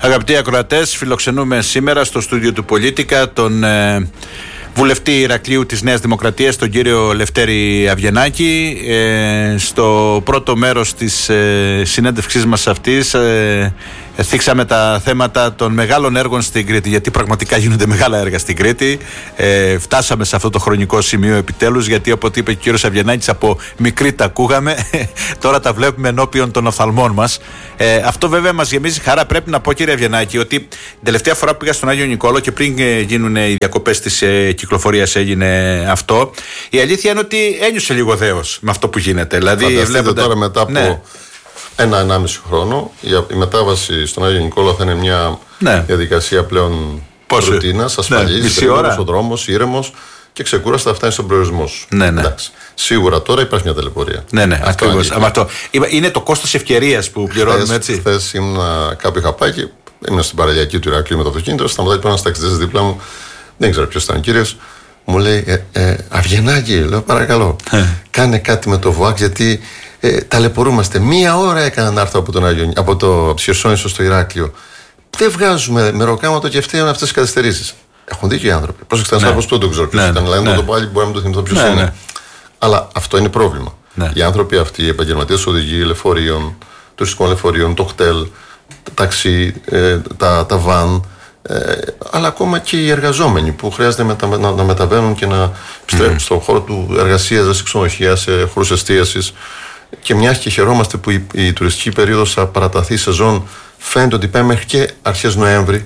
Αγαπητοί ακροατές, φιλοξενούμε σήμερα στο στούντιο του Πολίτικα τον βουλευτή Ηρακλείου της Νέας Δημοκρατίας, τον κύριο Λευτέρη Αβγενάκη. Στο πρώτο μέρος της συνέντευξής μας αυτής θίξαμε τα θέματα των μεγάλων έργων στην Κρήτη, γιατί πραγματικά γίνονται μεγάλα έργα στην Κρήτη. Φτάσαμε σε αυτό το χρονικό σημείο επιτέλους, γιατί όπως είπε και ο κύριος Αβγενάκης, από μικρή τα ακούγαμε, τώρα τα βλέπουμε ενώπιον των οφθαλμών μας. Αυτό βέβαια μας γεμίζει χαρά. Πρέπει να πω, κύριε Αβγενάκη, ότι την τελευταία φορά που πήγα στον Άγιο Νικόλαο και πριν γίνουν οι διακοπές της κυκλοφορίας έγινε αυτό, η αλήθεια είναι ότι ένιωσε λίγο δέος με αυτό που γίνεται. Δηλαδή, φανταστείτε τώρα μετά από 1,5 χρόνο η μετάβαση στον Άγιο Νικόλαο θα είναι μια διαδικασία πλέον ρουτίνας, ασφαλής, γρήγορος ο δρόμος, ήρεμος και ξεκούραστα θα φτάνει στον προορισμό σου. Εντάξει. Σίγουρα τώρα υπάρχει μια ταλαιπωρία. Ακριβώς. Είναι το κόστος ευκαιρίας που πληρώνουμε, έτσι. Χθες ήμουν κάπου, είχα πάει και ήμουν στην παραλιακή του Ηρακλείου με το αυτοκίνητο. Σταματάει πάνω ένας ταξιτζής δίπλα μου, δεν ξέρω ποιος ήταν ο κύριος. Μου λέει, Αβγενάκη, λέω, παρακαλώ, κάνε κάτι με το ΒΟΑΚ, γιατί ταλαιπωρούμαστε. 1 ώρα έκανα να έρθω από το Χερσόνησο στο Ηράκλειο. Δεν βγάζουμε με ροκάματο και φταίουν αυτές τις καθυστερήσεις. Έχουν δίκιο οι άνθρωποι. Πρόσεξε, ένας άνθρωπος που δεν το ξέρω ποιος ήταν, αλλά το πάλι μπορεί να το θυμηθώ ποιος είναι. Αλλά αυτό είναι πρόβλημα. Οι άνθρωποι αυτοί, οι επαγγελματίες οδηγοί λεωφορείων, τουριστικών λεωφορείων, το χτέλ, τα ταξί, τα βαν, αλλά ακόμα και οι εργαζόμενοι που χρειάζεται να μεταβαίνουν και να επιστρέφουν στον χώρο του εργασίας, σε ξενοδοχεία, σε χώρους εστίασης. Και μιας και χαιρόμαστε που η τουριστική περίοδος θα παραταθεί σεζόν, φαίνεται ότι πάει μέχρι και αρχές Νοέμβρη.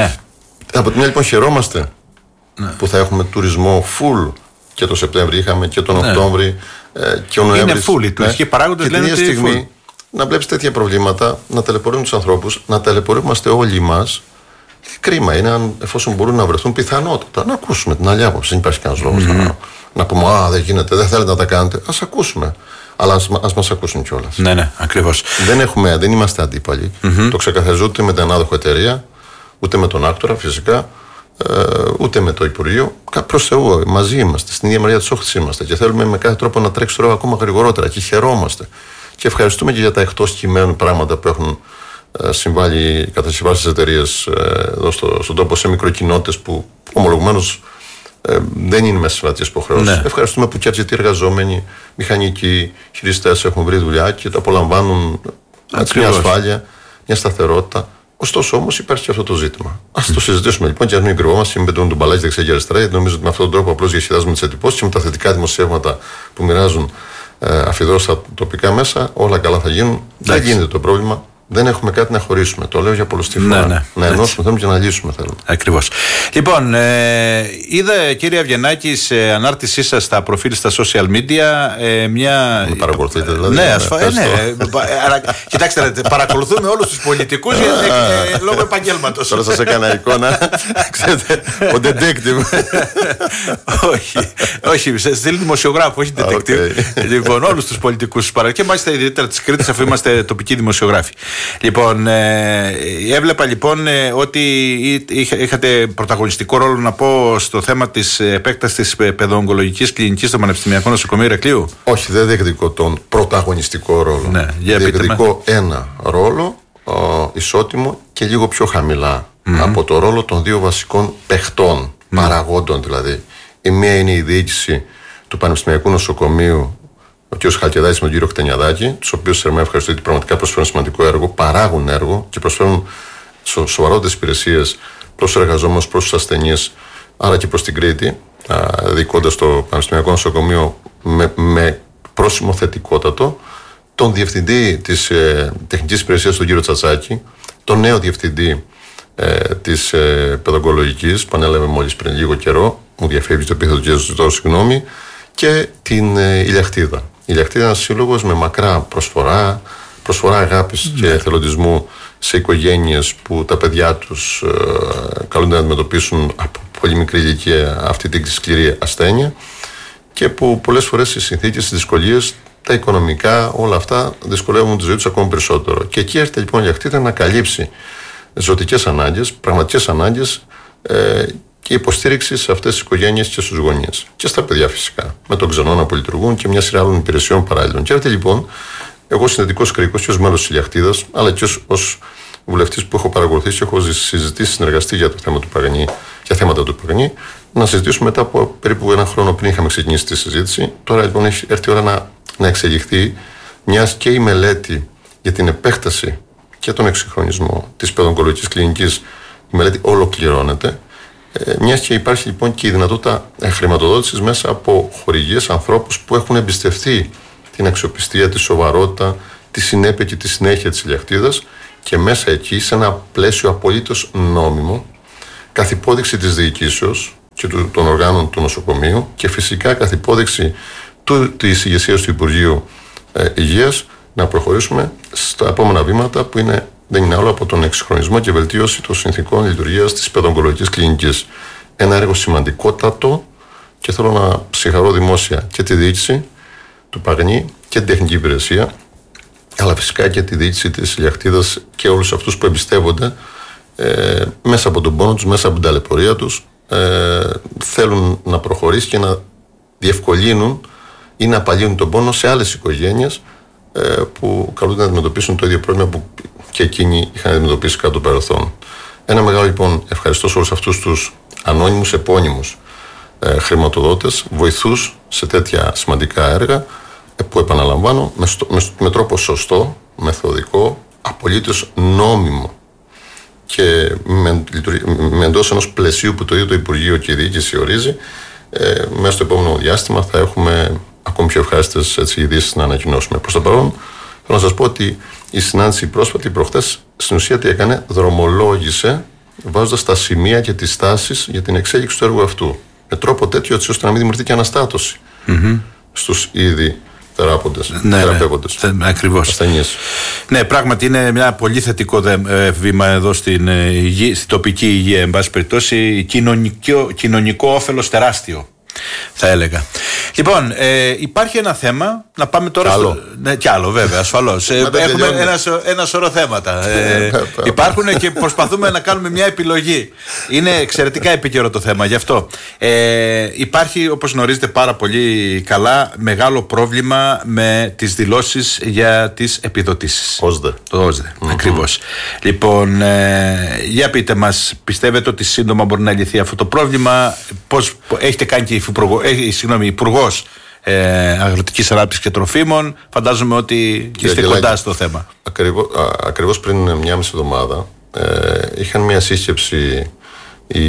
Από τη μια λοιπόν χαιρόμαστε που θα έχουμε τουρισμό full, και το Σεπτέμβρη είχαμε και τον Οκτώβρη και ο Νοέμβρης. Είναι full, οι τουριστικοί παράγοντες λένε ότι είναι full. Να βλέπεις τέτοια προβλήματα, να ταλαιπωρούν τους ανθρώπους, να ταλαιπωρούμαστε όλοι μας. Κρίμα είναι, εφόσον μπορούν να βρεθούν πιθανότητα, να ακούσουμε την άλλη άποψη. Δεν υπάρχει κανένας λόγος να πούμε, δεν γίνεται, δεν θέλετε να τα κάνετε. Ας ακούσουμε. Αλλά ας μας ακούσουν κιόλας. Ναι, ακριβώς. Δεν είμαστε αντίπαλοι. Το ξεκαθαρίζω ούτε με την ανάδοχο εταιρεία, ούτε με τον άκτορα φυσικά, ούτε με το Υπουργείο. Προς Θεού, μαζί είμαστε. Στην ίδια μεριά της όχθης είμαστε και θέλουμε με κάθε τρόπο να τρέξει το έργο ακόμα γρηγορότερα. Και χαιρόμαστε. Και ευχαριστούμε και για τα εκτός κειμένου πράγματα που έχουν συμβάλει οι κατασκευάσεις εταιρείες εδώ στον τόπο, σε μικροκοινότητες που ομολογουμένως δεν είναι μέσα στις συμβατικές υποχρεώσεις. Ευχαριστούμε που και αρκετοί εργαζόμενοι, μηχανικοί, χειριστές έχουν βρει δουλειά και το απολαμβάνουν μια ασφάλεια, μια σταθερότητα. Ωστόσο όμως υπάρχει και αυτό το ζήτημα. Ας το συζητήσουμε λοιπόν και ας μην κρυβόμαστε, μην πετούμε τον μπαλάκι δεξιά και αριστερά, γιατί νομίζω ότι με αυτόν τον τρόπο απλώς διασκεδάζουμε τις εντυπώσεις και με τα θετικά δημοσιεύματα που μοιράζουν αφιδρώς στα τοπικά μέσα, όλα καλά θα γίνουν. Δεν γίνεται το πρόβλημα. Δεν έχουμε κάτι να χωρίσουμε. Το λέω για πολλωστή φορά. Να ενώσουμε θέλουμε και να λύσουμε θέλουμε. Ακριβώς. Λοιπόν, είδα, κύριε Αβγενάκη, σε ανάρτησή σας στα προφίλ στα social media μια. Με παρακολουθείτε δηλαδή. Ναι, κοιτάξτε, παρακολουθούμε όλους τους πολιτικούς λόγω επαγγέλματος. Τώρα σας έκανα εικόνα. Ξέρετε, ο detective. Όχι, στείλει δημοσιογράφο, όχι detective. Λοιπόν, όλους τους πολιτικούς και μάλιστα ιδιαίτερα της Κρήτης, αφού είμαστε τοπικοί δημοσιογράφοι. Λοιπόν, έβλεπα λοιπόν ότι είχατε πρωταγωνιστικό ρόλο, να πω, στο θέμα της επέκτασης της παιδοογκολογικής κλινικής στο Πανεπιστημιακό Νοσοκομείο Ηρακλείου. Όχι, δεν διεκδικώ τον πρωταγωνιστικό ρόλο. Διεκδικώ ένα ρόλο ισότιμο και λίγο πιο χαμηλά από το ρόλο των 2 βασικών παιχτών, παραγόντων δηλαδή. Η μία είναι η διοίκηση του Πανεπιστημιακού Νοσοκομείου, ο κ. Χαλκεδάκης με τον κ. Χτενιαδάκη, τους οποίους θερμά ευχαριστώ, γιατί πραγματικά προσφέρουν σημαντικό έργο, παράγουν έργο και προσφέρουν σοβαρότερες υπηρεσίες προς τους εργαζόμενους, προς τους ασθενείς, άρα και προς την Κρήτη, διοικώντας το Πανεπιστημιακό Νοσοκομείο με πρόσημο θετικότατο, τον διευθυντή της τεχνικής υπηρεσίας, τον κ. Τσατσάκη, τον νέο διευθυντή της παιδογκολογικής, που ανέλαβε μόλις πριν λίγο καιρό, μου διαφεύγει το επίθετο και ζητώ συγγνώμη, και την Ηλιακτίδα. Η Ηλιακτίδα είναι ένας σύλλογος με μακρά προσφορά αγάπης και εθελοντισμού σε οικογένειες που τα παιδιά τους καλούνται να αντιμετωπίσουν από πολύ μικρή ηλικία αυτή την σκληρή ασθένεια και που πολλές φορές οι συνθήκες, οι δυσκολίες, τα οικονομικά, όλα αυτά δυσκολεύουν τη ζωή τους ακόμα περισσότερο. Και εκεί έρχεται λοιπόν η Ηλιακτίδα να καλύψει ζωτικές ανάγκες, πραγματικές ανάγκες και υποστήριξη σε αυτές τις οικογένειες και στους γονείς. Και στα παιδιά φυσικά. Με τον Ξενώνα που λειτουργούν και μια σειρά άλλων υπηρεσιών παράλληλων. Και έρχεται λοιπόν, εγώ συνδετικός κρίκος και ως μέλος της Ηλιακτίδας, αλλά και ως βουλευτής που έχω παρακολουθήσει, έχω συζητήσει, συνεργαστεί για το θέμα του Παγανή, για θέματα του Παγανή, να συζητήσουμε μετά από περίπου ένα χρόνο πριν είχαμε ξεκινήσει τη συζήτηση. Τώρα λοιπόν έχει έρθει η ώρα να εξελιχθεί, μιας και η μελέτη για την επέκταση και τον εξυγχρονισμό της παιδοογκολογικής κλινικής, η μελέτη ολοκληρώνεται. Μιας και υπάρχει λοιπόν και η δυνατότητα χρηματοδότησης μέσα από χορηγίες, ανθρώπους που έχουν εμπιστευτεί την αξιοπιστία, τη σοβαρότητα, τη συνέπεια και τη συνέχεια της ηλιακτίδας, και μέσα εκεί, σε ένα πλαίσιο απολύτως νόμιμο, καθ' υπόδειξη της διοικήσεως και των οργάνων του νοσοκομείου, και φυσικά καθ' υπόδειξη της ηγεσίας του Υπουργείου Υγείας, να προχωρήσουμε στα επόμενα βήματα, που δεν είναι άλλο από τον εξυγχρονισμό και βελτίωση των συνθηκών λειτουργίας της παιδοογκολογικής κλινικής. Ένα έργο σημαντικότατο, και θέλω να συγχαρώ δημόσια και τη διοίκηση του Παγνή και την τεχνική υπηρεσία, αλλά φυσικά και τη διοίκηση της ηλιακτίδας και όλους αυτούς που εμπιστεύονται, μέσα από τον πόνο τους, μέσα από την ταλαιπωρία τους, θέλουν να προχωρήσει και να διευκολύνουν ή να απαλύνουν τον πόνο σε άλλες οικογένειες που καλούνται να αντιμετωπίσουν το ίδιο πρόβλημα που και εκείνοι είχαν αντιμετωπίσει κατά το παρελθόν. Ένα μεγάλο λοιπόν ευχαριστώ σε όλους αυτούς τους ανώνυμους, επώνυμους χρηματοδότες, βοηθούς σε τέτοια σημαντικά έργα, που επαναλαμβάνω με τρόπο σωστό, μεθοδικό, απολύτως νόμιμο και με εντός ενός πλαισίου που το ίδιο το Υπουργείο και η διοίκηση ορίζει. Μέσα στο επόμενο διάστημα θα έχουμε ακόμη πιο ευχάριστες ειδήσεις να ανακοινώσουμε. Προς το παρόν, θέλω να σας πω ότι η συνάντηση πρόσφατη προχθές στην ουσία τι έκανε? Δρομολόγησε, βάζοντας τα σημεία και τις τάσεις για την εξέλιξη του έργου αυτού. Με τρόπο τέτοιο, έτσι ώστε να μην δημιουργηθεί και αναστάτωση στους ήδη θεραπεύοντες. Ακριβώς. Ασθενείς. Ναι, πράγματι είναι ένα πολύ θετικό βήμα εδώ στην τοπική υγεία, εν πάση περιπτώσει, κοινωνικό όφελος τεράστιο, θα έλεγα. Λοιπόν, υπάρχει ένα θέμα. Να πάμε τώρα. Κι άλλο, βέβαια, ασφαλώς. Έχουμε ένα σωρό θέματα. Υπάρχουν και προσπαθούμε να κάνουμε μια επιλογή. Είναι εξαιρετικά επίκαιρο το θέμα, γι' αυτό. Υπάρχει, όπως γνωρίζετε πάρα πολύ καλά, μεγάλο πρόβλημα με τις δηλώσεις για τις επιδοτήσεις. Το ΟΣΔΕ. Ακριβώς. Λοιπόν, για πείτε μας, πιστεύετε ότι σύντομα μπορεί να λυθεί αυτό το πρόβλημα? Πώς έχετε κάνει και Υπουργός Αγροτικής Ανάπτυξης και Τροφίμων, φαντάζομαι ότι είστε κοντά στο θέμα. Ακριβώς πριν μια μισή εβδομάδα είχαν μια σύσκεψη οι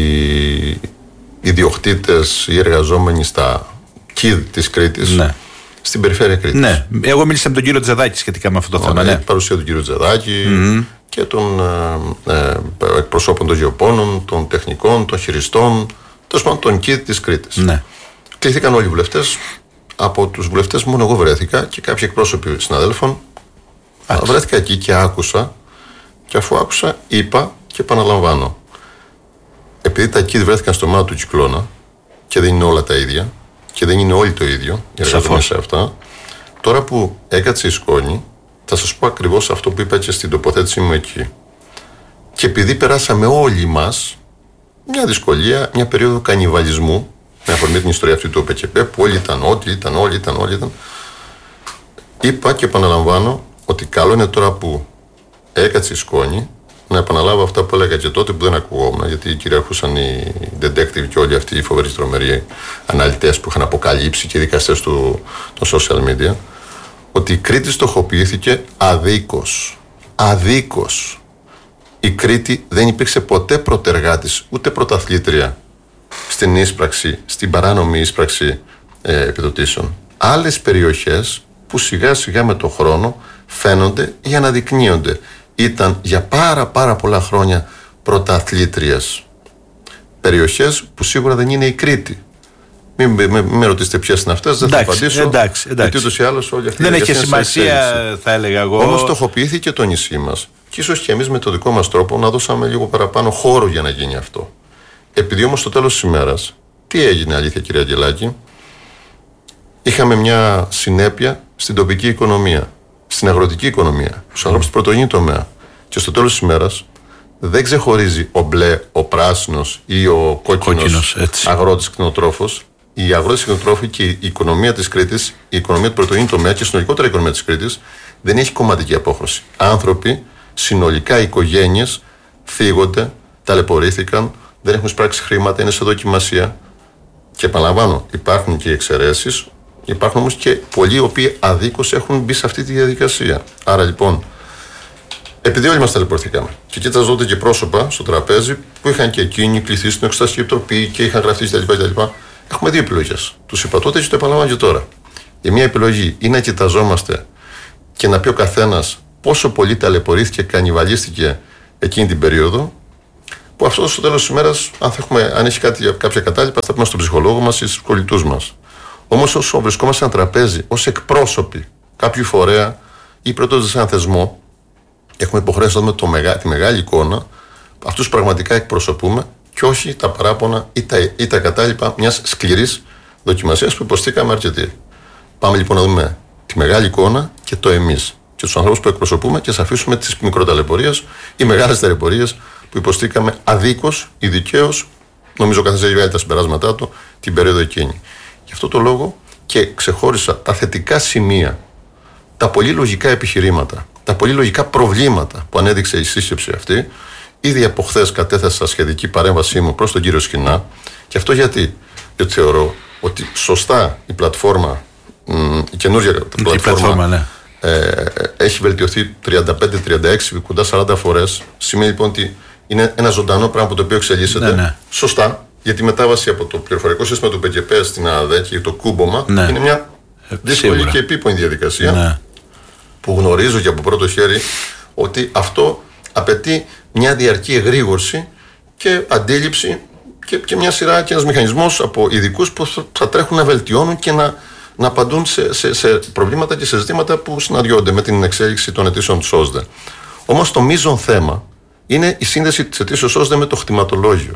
ιδιοκτήτες, οι εργαζόμενοι στα ΚΙΔ της Κρήτης, ναι, στην περιφέρεια Κρήτης. Ναι, εγώ μίλησα με τον κύριο Τζεδάκη σχετικά με αυτό το θέμα. Ναι. Παρουσία του κύριου Τζεδάκη και των εκπροσώπων των γεωπόνων, των τεχνικών, των χειριστών, τέλος πάντων των ΚΙΔ της Κρήτης. Ναι. Κληθήκαν όλοι οι βουλευτές. Από τους βουλευτές μόνο εγώ βρέθηκα και κάποιοι εκπρόσωποι συναδέλφων. Βρέθηκα εκεί και άκουσα, και αφού άκουσα είπα και επαναλαμβάνω. Επειδή τα ΚΙΔ βρέθηκαν στο μάτι του κυκλώνα και δεν είναι όλα τα ίδια και δεν είναι όλοι το ίδιο, εργαζόμενοι σε αυτά, τώρα που έκατσε η σκόνη, θα σας πω ακριβώς αυτό που είπα και στην τοποθέτησή μου εκεί. Και επειδή περάσαμε όλοι μας μια δυσκολία, μια περίοδο κανιβαλισμού, με αφορμή την ιστορία αυτή του ΟΠΕΚΕΠΕ, που όλοι ήταν. Είπα και επαναλαμβάνω ότι καλό είναι τώρα που έκατσε η σκόνη να επαναλάβω αυτά που έλεγα και τότε που δεν ακουγόμουν, γιατί κυριαρχούσαν οι detective και όλοι αυτοί οι φοβεροί τρομεροί αναλυτές που είχαν αποκαλύψει και οι δικαστές των social media, ότι η Κρήτη στοχοποιήθηκε αδίκως. Η Κρήτη δεν υπήρξε ποτέ πρωτεργάτης ούτε πρωταθλήτρια στην ίσπραξη, στην παράνομη ίσπραξη επιδοτήσεων. Άλλες περιοχές που σιγά σιγά με το χρόνο φαίνονται ή αναδεικνύονται, ήταν για πάρα πολλά χρόνια πρωταθλήτριες. Περιοχές που σίγουρα δεν είναι η Κρήτη. Μην με ρωτήσετε ποιες είναι αυτές, δεν θα απαντήσω. Εντάξει. Γιατί ούτως ή άλλως όλη αυτή δεν έχει σημασία, θα έλεγα εγώ. Όμως στοχοποιήθηκε το νησί μας. Και ίσως και εμείς με το δικό μας τρόπο να δώσαμε λίγο παραπάνω χώρο για να γίνει αυτό. Επειδή όμως στο τέλος της ημέρας, τι έγινε αλήθεια, κύριε Αγγελάκη? Είχαμε μια συνέπεια στην τοπική οικονομία, στην αγροτική οικονομία, στους ανθρώπους του πρωτογενή τομέα. Και στο τέλος της ημέρας δεν ξεχωρίζει ο μπλε, ο πράσινος ή ο κόκκινος αγρότης κτηνοτρόφος. Οι αγρότες κτηνοτρόφοι και η οικονομία της Κρήτης, η οικονομία του πρωτογενή τομέα και συνολικότερα η οικονομία της Κρήτης δεν έχει κομματική απόχρωση. Άνθρωποι συνολικά οι οικογένειες θίγονται, ταλαιπωρήθηκαν, δεν έχουν εισπράξει χρήματα, είναι σε δοκιμασία. Και επαναλαμβάνω, υπάρχουν και εξαιρέσεις, υπάρχουν όμως και πολλοί οι οποίοι αδίκως έχουν μπει σε αυτή τη διαδικασία. Άρα λοιπόν, επειδή όλοι μας ταλαιπωρηθήκαμε και κοίταζονται και πρόσωπα στο τραπέζι που είχαν και εκείνοι κληθεί στην Εξεταστική Επιτροπή και είχαν γραφτεί κτλ. Έχουμε δύο επιλογές. Τους είπα τότε και το επαναλαμβάνω και τώρα. Η μία επιλογή είναι να κοιταζόμαστε και να πει ο καθένας πόσο πολύ ταλαιπωρήθηκε, κανιβαλίστηκε εκείνη την περίοδο, που αυτό στο τέλος της ημέρας, αν έχει κάποια κατάλοιπα, θα πούμε στον ψυχολόγο μας ή στους κολλητούς μας. Όμως, όσο βρισκόμαστε σε ένα τραπέζι, ως εκπρόσωποι κάποιου φορέα ή πρωτός σε έναν θεσμό, έχουμε υποχρέωση να δούμε τη μεγάλη εικόνα, αυτούς πραγματικά εκπροσωπούμε και όχι τα παράπονα ή τα κατάλοιπα μιας σκληρής δοκιμασίας που υποστήκαμε αρκετοί. Πάμε λοιπόν να δούμε τη μεγάλη εικόνα και το εμείς και τους ανθρώπους που εκπροσωπούμε και ας αφήσουμε τις μικροταλαιπωρίες ή μεγάλες ταλαιπωρίες που υποστήκαμε αδίκως ή δικαίως, νομίζω καθένας έχει βγάλει τα συμπεράσματά του, την περίοδο εκείνη. Γι' αυτό το λόγο και ξεχώρισα τα θετικά σημεία, τα πολύ λογικά επιχειρήματα, τα πολύ λογικά προβλήματα που ανέδειξε η σύσκεψη αυτή. Ήδη από χθες κατέθεσα σχετική παρέμβασή μου προς τον κύριο Σχοινά. Και αυτό γιατί θεωρώ ότι σωστά η πλατφόρμα, η καινούργια πλατφόρμα, ναι, έχει βελτιωθεί 35-36 κοντά 40 φορές. Σημαίνει λοιπόν ότι είναι ένα ζωντανό πράγμα το οποίο εξελίσσεται. Ναι. Σωστά, γιατί η μετάβαση από το πληροφορικό σύστημα του ΠΚΠ στην ΑΔΕ και το κούμπομα, ναι, είναι μια δύσκολη και επίπονη διαδικασία, ναι, που γνωρίζω και από πρώτο χέρι ότι αυτό απαιτεί μια διαρκή εγρήγορση και αντίληψη και μια σειρά και ένας μηχανισμός από ειδικούς που θα τρέχουν να βελτιώνουν και να απαντούν σε προβλήματα και σε ζητήματα που συναντιόνται με την εξέλιξη των αιτήσεων του ΣΟΣΔΕ. Όμως το μείζον θέμα είναι η σύνδεση της αιτήσεως ΣΟΣΔΕ με το κτηματολόγιο.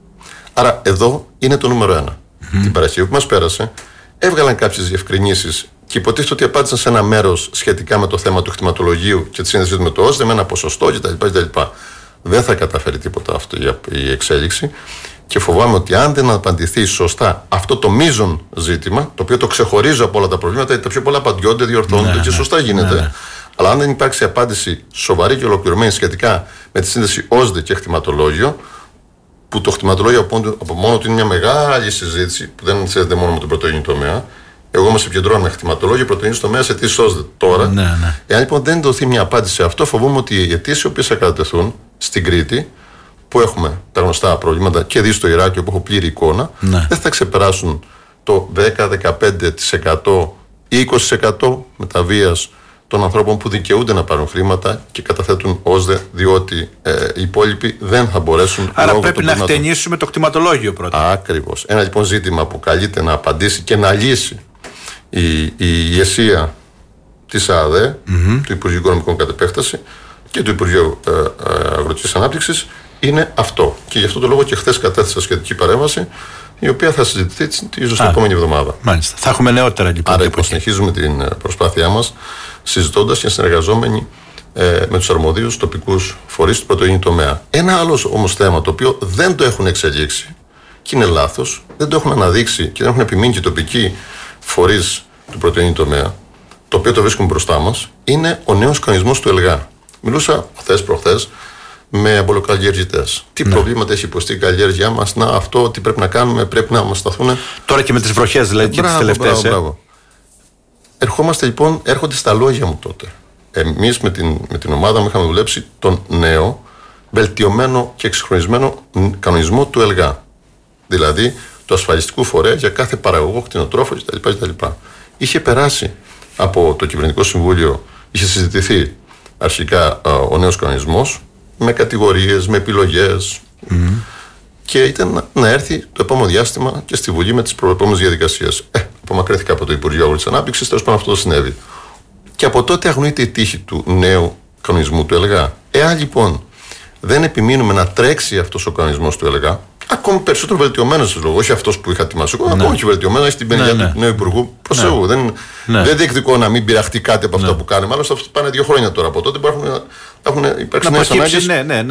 Άρα εδώ είναι το νούμερο ένα. Την Παρασκευή που μας πέρασε έβγαλαν κάποιες διευκρινήσεις και υποτίθεται ότι απάντησαν σε ένα μέρος σχετικά με το θέμα του κτηματολογίου και τη σύνδεση του με το ΟΣΔΕ με ένα ποσοστό κτλ. Δεν θα καταφέρει τίποτα αυτή η εξέλιξη και φοβάμαι ότι αν δεν απαντηθεί σωστά αυτό το μείζον ζήτημα, το οποίο το ξεχωρίζω από όλα τα προβλήματα, γιατί τα πιο πολλά απαντιόνται, διορθώνονται και σωστά γίνεται. Αλλά αν δεν υπάρξει απάντηση σοβαρή και ολοκληρωμένη σχετικά με τη σύνδεση ΟΣΔΕ και κτηματολόγιο, που το κτηματολόγιο από μόνο του είναι μια μεγάλη συζήτηση που δεν συνδέεται μόνο με τον πρωτογενή τομέα. Εγώ μας επικεντρώνω με κτηματολόγιο, πρωτογενής τομέας, αιτήσεις ΟΣΔΕ τώρα. Εάν λοιπόν δεν δοθεί μια απάντηση σε αυτό, φοβούμαι ότι οι αιτήσεις οι οποίες θα κατατεθούν στην Κρήτη, που έχουμε τα γνωστά προβλήματα και δει στο Ηράκλειο που έχω πλήρη εικόνα, δεν θα ξεπεράσουν το 10-15% ή 20% μεταβίας των ανθρώπων που δικαιούνται να πάρουν χρήματα και καταθέτουν ΟΣΔΕ, διότι οι υπόλοιποι δεν θα μπορέσουν. Άρα πρέπει να χτενίσουμε το κτηματολόγιο πρώτα. Ακριβώς. Ένα λοιπόν ζήτημα που καλείται να απαντήσει και να λύσει η ηγεσία της ΑΔΕ, του Υπουργείου Οικονομικών κατ' επέκταση και του Υπουργείου Αγροτικής Ανάπτυξης είναι αυτό. Και γι' αυτό το λόγο και χθες κατέθεσα σχετική παρέμβαση, η οποία θα συζητηθεί ίσως την επόμενη εβδομάδα. Μάλιστα. Θα έχουμε νεότερα λοιπόν. Άρα λοιπόν συνεχίζουμε την προσπάθειά μας, συζητώντας και συνεργαζόμενοι με τους αρμοδίους τοπικούς φορείς του πρωτογενή τομέα. Ένα άλλο όμως θέμα το οποίο δεν το έχουν εξελίξει και είναι λάθος, δεν το έχουν αναδείξει και δεν έχουν επιμείνει και οι τοπικοί φορείς του πρωτογενή τομέα, το οποίο το βρίσκουν μπροστά μας, είναι ο νέος κανονισμός του ΕΛΓΑ. Μιλούσα προχθές με αμπελοκαλλιεργητές. Τι προβλήματα έχει υποστεί η καλλιέργειά μας, αυτό τι πρέπει να κάνουμε, πρέπει να μας σταθούν. Τώρα και με τις βροχές δηλαδή και τις τελευταίες. Ερχόμαστε λοιπόν, έρχονται στα λόγια μου τότε. Εμείς με την ομάδα μου είχαμε δουλέψει τον νέο, βελτιωμένο και εξυγχρονισμένο κανονισμό του ΕΛΓΑ. Δηλαδή του ασφαλιστικού φορέα για κάθε παραγωγό, κτηνοτρόφο κτλ. Είχε περάσει από το Κυβερνητικό Συμβούλιο, είχε συζητηθεί αρχικά ο νέος κανονισμός με κατηγορίες, με επιλογές και ήταν να έρθει το επόμενο διάστημα και στη Βουλή με τις προεπόμενες διαδικασίες. Απομακρύνθηκα από το Υπουργείο Αγροτικής Ανάπτυξης, τέλος πάντων αυτό συνέβη. Και από τότε αγνοείται η τύχη του νέου κανονισμού του ΕΛΓΑ. Εάν λοιπόν δεν επιμείνουμε να τρέξει αυτός ο κανονισμός του ΕΛΓΑ, ακόμη περισσότερο βελτιωμένος λόγω, όχι αυτός που είχα ετοιμάσει εγώ, ακόμη και βελτιωμένο, έχει την πενιά του νέου Υπουργού. Προς Θεού. Δεν διεκδικώ να μην πειραχτεί κάτι από αυτά που κάνουμε. Μάλλον αυτό πάνε 2 χρόνια τώρα από τότε. Έχουν υπάρξει νέες ανάγκες.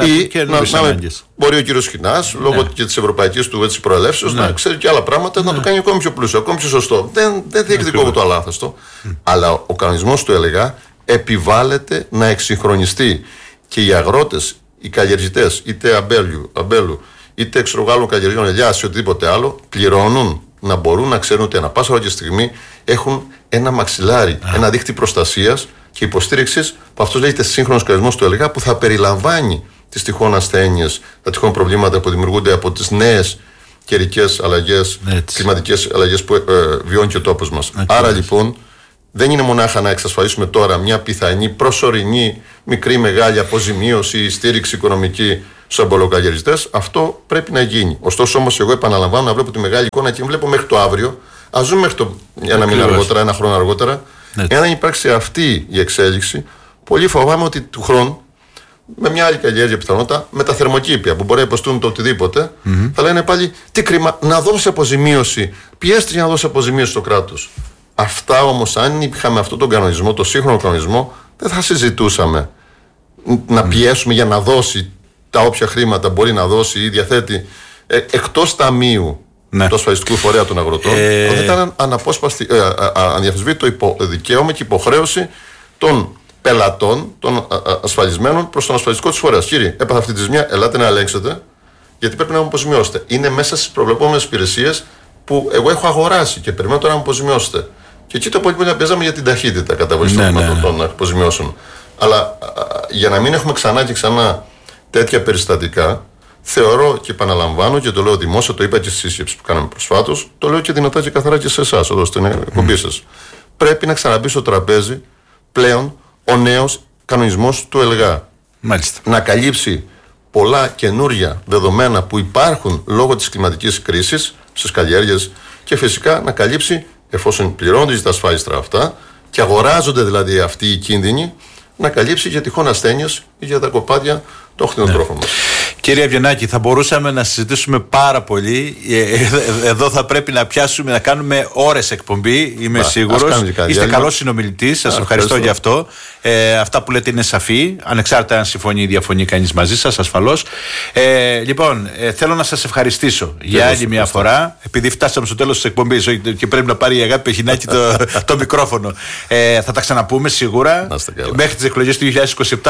Μπορεί ο κύριος Σχοινάς, λόγω και της ευρωπαϊκής του προελεύσεως, να ξέρει και άλλα πράγματα, να το κάνει ακόμη πιο πλούσιο, ακόμη πιο σωστό. Δεν διεκδικώ εγώ το αλάθαστο. Αλλά ο κανονισμός του ΕΛΓΑ επιβάλλεται να εξυγχρονιστεί και οι αγρότες, οι καλλιεργητές, είτε αμπέλου, είτε εξωγάλων καλλιεργιών, ελιάς ή οτιδήποτε άλλο, πληρώνουν να μπορούν να ξέρουν ότι ανά πάσα ώρα και στιγμή έχουν ένα μαξιλάρι, ένα δίχτυ προστασίας και υποστήριξης, που αυτός λέγεται σύγχρονος κανονισμός του ΕΛΓΑ, που θα περιλαμβάνει τις τυχόν ασθένειες, τα τυχόν προβλήματα που δημιουργούνται από τις νέες καιρικές αλλαγές, κλιματικές αλλαγές που βιώνει και ο τόπος μας. Άρα λοιπόν δεν είναι μονάχα να εξασφαλίσουμε τώρα μια πιθανή προσωρινή μικρή μεγάλη αποζημίωση ή στήριξη οικονομική στους αμπελοκαλλιεργητές. Αυτό πρέπει να γίνει. Ωστόσο όμως εγώ επαναλαμβάνω να βλέπω τη μεγάλη εικόνα και βλέπω μέχρι το αύριο. Ας ζούμε μέχρι ένα μήνα αργότερα, ένα χρόνο αργότερα. Εάν δεν υπάρξει αυτή η εξέλιξη, πολύ φοβάμαι ότι του χρόνου, με μια άλλη καλλιέργεια πιθανότητα, με τα θερμοκήπια που μπορεί να υποστούν το οτιδήποτε, θα λένε πάλι τι κρίμα, να δώσει αποζημίωση. Πιέστε για να δώσει αποζημίωση στο κράτος. Αυτά όμως, αν είχαμε αυτόν τον κανονισμό, τον σύγχρονο κανονισμό, δεν θα συζητούσαμε να πιέσουμε για να δώσει τα όποια χρήματα μπορεί να δώσει ή διαθέτει εκτός ταμείου του ασφαλιστικού φορέα των αγροτών. Θα ήταν ανδιαφεσβήτητο δικαίωμα και υποχρέωση των πελατών, των ασφαλισμένων προς τον ασφαλιστικό τους φορέα. Κύριε, έπαθα αυτή τη ζημιά, ελάτε να ελέγξετε, γιατί πρέπει να μου αποζημιώσετε. Είναι μέσα στις προβλεπόμενες υπηρεσίες που εγώ έχω αγοράσει και περιμένω τώρα να μου αποζημιώσετε. Και εκεί το πολύ πολύ παίζαμε για την ταχύτητα καταβολής των αποζημιώσεων. Αλλά για να μην έχουμε ξανά και ξανά τέτοια περιστατικά, θεωρώ και επαναλαμβάνω και το λέω δημόσια, το είπα και στη σύσκεψη που κάναμε προσφάτως, το λέω και δυνατά και καθαρά και σε εσάς, εδώ στην εκπομπή σας. Πρέπει να ξαναμπεί στο τραπέζι πλέον ο νέος κανονισμός του ΕΛΓΑ. Μάλιστα. Να καλύψει πολλά καινούρια δεδομένα που υπάρχουν λόγω της κλιματικής κρίσης στις καλλιέργειες και φυσικά να καλύψει, εφόσον πληρώνονται τα ασφάλιστρα αυτά και αγοράζονται δηλαδή αυτοί οι κίνδυνοι, να καλύψει για τυχόν ασθένειες ή για τα κοπάδια των κτηνοτρόφων μας. Κύριε Αβγενάκη, θα μπορούσαμε να συζητήσουμε πάρα πολύ. Εδώ θα πρέπει να πιάσουμε, να κάνουμε ώρες εκπομπή, είμαι σίγουρος. Είστε καλός συνομιλητής, σας ευχαριστώ για αυτό. Αυτά που λέτε είναι σαφή, ανεξάρτητα αν συμφωνεί ή διαφωνεί κανείς μαζί σας, ασφαλώς. Λοιπόν, θέλω να σας ευχαριστήσω για άλλη μια φορά, επειδή φτάσαμε στο τέλος της εκπομπής και πρέπει να πάρει η Αγάπη Πεχινάκη το μικρόφωνο. Θα τα ξαναπούμε σίγουρα. Μέχρι τις εκλογές του 2027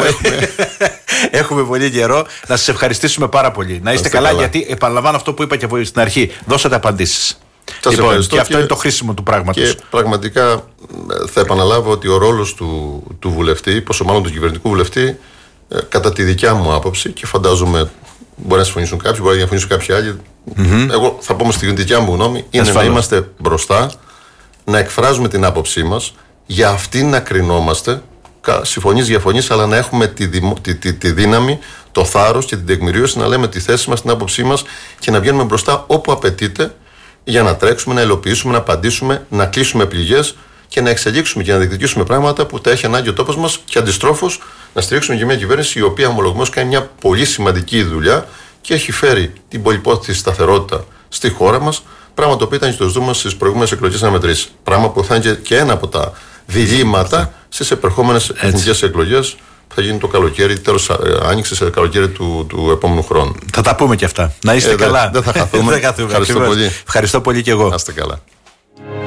έχουμε πολύ καιρό. Να σας ευχαριστήσουμε πάρα πολύ. Να είστε καλά, γιατί επαναλαμβάνω αυτό που είπα και στην αρχή. Δώσατε απαντήσεις. Λοιπόν, και αυτό είναι το χρήσιμο του πράγματος. Και πραγματικά θα επαναλάβω ότι ο ρόλος του βουλευτή, πόσο μάλλον του κυβερνητικού βουλευτή, κατά τη δικιά μου άποψη, και φαντάζομαι μπορεί να συμφωνήσουν κάποιοι, μπορεί να διαφωνήσουν κάποιοι άλλοι. Εγώ θα πω στη δικιά μου γνώμη, είναι να είμαστε μπροστά, να εκφράζουμε την άποψή μας, για αυτήν να κρινόμαστε. Συμφωνείς, διαφωνείς, αλλά να έχουμε τη δύναμη, το θάρρος και την τεκμηρίωση να λέμε τη θέση μας, την άποψή μας και να βγαίνουμε μπροστά όπου απαιτείται για να τρέξουμε, να υλοποιήσουμε, να απαντήσουμε, να κλείσουμε πληγές και να εξελίξουμε και να διεκδικήσουμε πράγματα που τα έχει ανάγκη ο τόπος μας και αντιστρόφως να στηρίξουμε και μια κυβέρνηση η οποία ομολογουμένως κάνει μια πολύ σημαντική δουλειά και έχει φέρει την πολυπόθητη σταθερότητα στη χώρα μας, πράγμα το οποίο ήταν και το ζούμε στις προηγούμενες εκλογές αναμετρήσεις. Πράγμα που θα είναι και ένα από τα διλήμματα στις επερχόμενες εθνικές εκλογές που θα γίνει το καλοκαίρι, τέλος άνοιξης, καλοκαίρι του επόμενου χρόνου. Θα τα πούμε και αυτά. Να είστε καλά. Δεν θα χαθούμε. Ευχαριστώ πολύ. Ευχαριστώ πολύ και εγώ. Να είστε καλά.